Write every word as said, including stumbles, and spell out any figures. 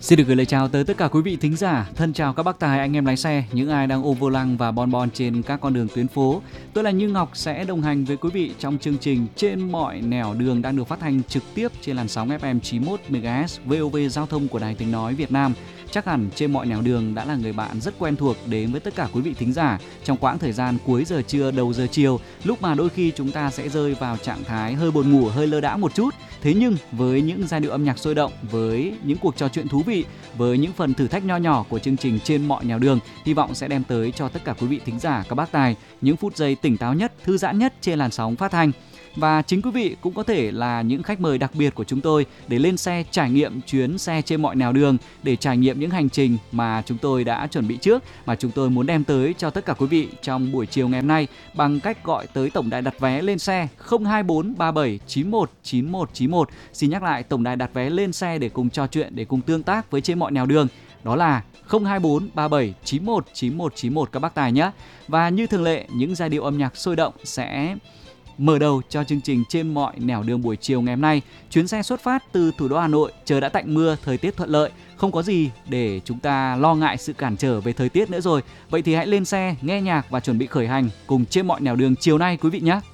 Xin được gửi lời chào tới tất cả quý vị thính giả. Thân chào các bác tài, anh em lái xe, những ai đang ôm vô lăng và bon bon trên các con đường tuyến phố. Tôi là Như Ngọc sẽ đồng hành với quý vị trong chương trình Trên mọi nẻo đường đang được phát hành trực tiếp trên làn sóng ép em chín mươi mốt mê ga héc vê o vê Giao thông của Đài Tiếng nói Việt Nam. Chắc hẳn Trên mọi nẻo đường đã là người bạn rất quen thuộc đến với tất cả quý vị thính giả trong quãng thời gian cuối giờ trưa đầu giờ chiều, lúc mà đôi khi chúng ta sẽ rơi vào trạng thái hơi buồn ngủ, hơi lơ đãng một chút. Thế nhưng với những giai điệu âm nhạc sôi động, với những cuộc trò chuyện thú vị, với những phần thử thách nho nhỏ của chương trình Trên mọi nẻo đường, hy vọng sẽ đem tới cho tất cả quý vị thính giả các bác tài những phút giây tỉnh táo nhất, thư giãn nhất trên làn sóng phát thanh. Và chính quý vị cũng có thể là những khách mời đặc biệt của chúng tôi để lên xe trải nghiệm chuyến xe trên mọi nẻo đường, để trải nghiệm những hành trình mà chúng tôi đã chuẩn bị trước, mà chúng tôi muốn đem tới cho tất cả quý vị trong buổi chiều ngày hôm nay bằng cách gọi tới tổng đài đặt vé lên xe không hai bốn ba bảy chín một chín một chín một. Xin nhắc lại, tổng đài đặt vé lên xe để cùng trò chuyện, để cùng tương tác với Trên mọi nẻo đường, đó là không hai bốn ba bảy chín một chín một chín một các bác tài nhé. Và như thường lệ, những giai điệu âm nhạc sôi động sẽ mở đầu cho chương trình Trên mọi nẻo đường buổi chiều ngày hôm nay. Chuyến xe xuất phát từ thủ đô Hà Nội, trời đã tạnh mưa, thời tiết thuận lợi, không có gì để chúng ta lo ngại sự cản trở về thời tiết nữa rồi. Vậy thì hãy lên xe, nghe nhạc và chuẩn bị khởi hành cùng Trên mọi nẻo đường chiều nay quý vị nhé.